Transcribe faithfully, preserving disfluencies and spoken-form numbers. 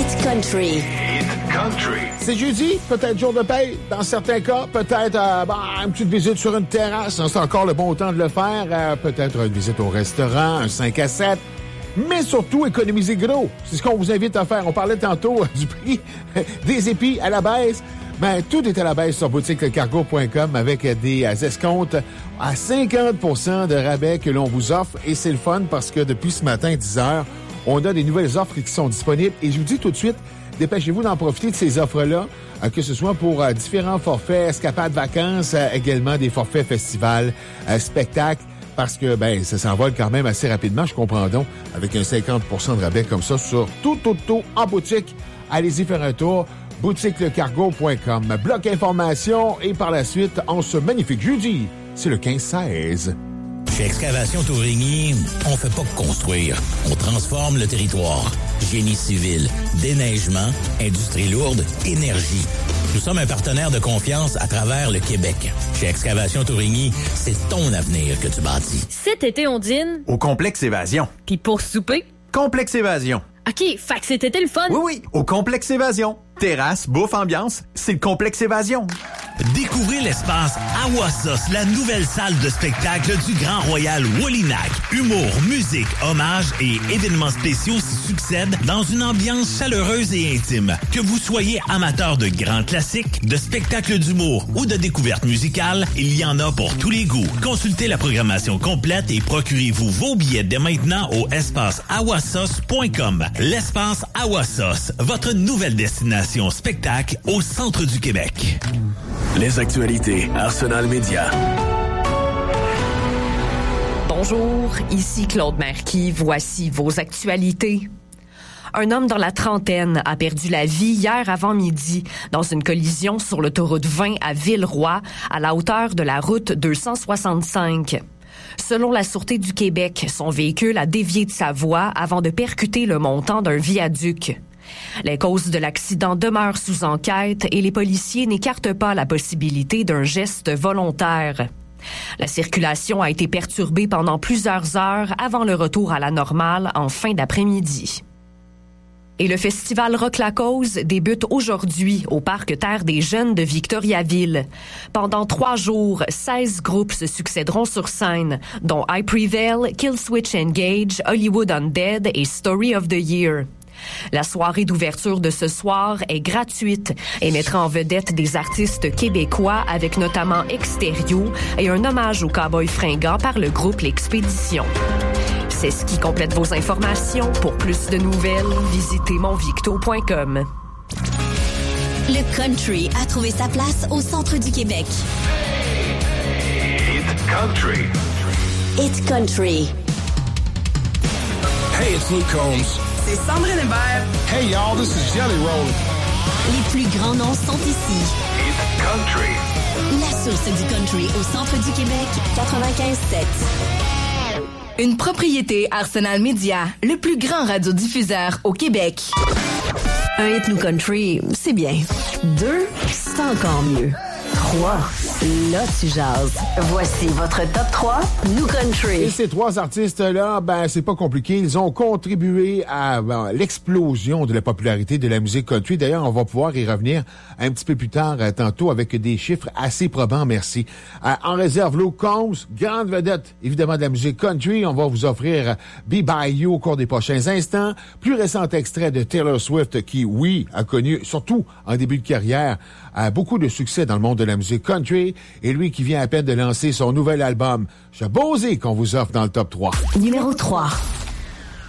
Hit Country. Hit Country. C'est jeudi, peut-être jour de paye. Dans certains cas, peut-être euh, bah, une petite visite sur une terrasse. C'est encore le bon temps de le faire. Euh, peut-être une visite au restaurant, un cinq à sept. Mais surtout, économiser gros. C'est ce qu'on vous invite à faire. On parlait tantôt euh, du prix des épis à la baisse. Ben, tout est à la baisse sur boutique le cargo point com avec des euh, escomptes à cinquante pour cent de rabais que l'on vous offre. Et c'est le fun parce que depuis ce matin, dix heures, on a des nouvelles offres qui sont disponibles. Et je vous dis tout de suite, dépêchez-vous d'en profiter de ces offres-là, euh, que ce soit pour euh, différents forfaits, escapades vacances, euh, également des forfaits festivals, euh, spectacles, parce que ben ça s'envole quand même assez rapidement, je comprends donc, avec un cinquante pour cent de rabais comme ça sur tout, tout, tout en boutique. Allez-y faire un tour, boutique le cargo point com. Bloc information et par la suite, en ce magnifique jeudi, c'est le quinze seize. Chez Excavation Tourigny, on fait pas que construire, on transforme le territoire. Génie civil, déneigement, industrie lourde, énergie. Nous sommes un partenaire de confiance à travers le Québec. Chez Excavation Tourigny, c'est ton avenir que tu bâtis. Cet été, on dîne au Complexe Évasion. Puis pour souper? Complexe Évasion. OK, fait que cet été le fun. Oui, oui, au Complexe Évasion. Terrasse, bouffe, ambiance, c'est le Complexe Évasion. Découvrez l'espace Awassos, la nouvelle salle de spectacle du Grand Royal Wallinac. Humour, musique, hommages et événements spéciaux s'y succèdent dans une ambiance chaleureuse et intime. Que vous soyez amateur de grands classiques, de spectacles d'humour ou de découvertes musicales, il y en a pour tous les goûts. Consultez la programmation complète et procurez-vous vos billets dès maintenant au espace awassos point com. L'espace Awassos, votre nouvelle destination spectacle au centre du Québec. Les actualités Arsenal Média. Bonjour, ici Claude Marquis. Voici vos actualités. Un homme dans la trentaine a perdu la vie hier avant-midi dans une collision sur l'autoroute vingt à Villeroy, à la hauteur de la route deux cent soixante-cinq. Selon la Sûreté du Québec, son véhicule a dévié de sa voie avant de percuter le montant d'un viaduc. Les causes de l'accident demeurent sous enquête et les policiers n'écartent pas la possibilité d'un geste volontaire. La circulation a été perturbée pendant plusieurs heures avant le retour à la normale en fin d'après-midi. Et le festival Rock la Cause débute aujourd'hui au Parc Terre des Jeunes de Victoriaville. Pendant trois jours, seize groupes se succéderont sur scène, dont I Prevail, Killswitch Engage, Hollywood Undead et Story of the Year. La soirée d'ouverture de ce soir est gratuite et mettra en vedette des artistes québécois avec notamment Extérieur et un hommage aux Cowboys fringants par le groupe L'Expédition. C'est ce qui complète vos informations. Pour plus de nouvelles, visitez monvicto point com. Le country a trouvé sa place au centre du Québec. Hit Country. Hit Country. Hey, it's Luke Combs. C'est Sandrine Hébert. Hey, y'all, this is Jelly Roll. Les plus grands noms sont ici. Hit Country. La source du country au centre du Québec, quatre-vingt-quinze sept. Une propriété Arsenal Média, le plus grand radiodiffuseur au Québec. Un hit New Country, c'est bien. Deux, c'est encore mieux. Trois, là tu jases. Voici votre top trois New Country. Et ces trois artistes-là, ben c'est pas compliqué. Ils ont contribué à ben, l'explosion de la popularité de la musique country. D'ailleurs, on va pouvoir y revenir un petit peu plus tard, euh, tantôt, avec des chiffres assez probants, merci. Euh, en réserve, Luke Combs, grande vedette, évidemment, de la musique country. On va vous offrir euh, Be By You au cours des prochains instants. Plus récent extrait de Taylor Swift, qui, oui, a connu, surtout en début de carrière, a beaucoup de succès dans le monde de la musique country, et lui qui vient à peine de lancer son nouvel album. Je Bosé qu'on vous offre dans le top trois. Numéro trois.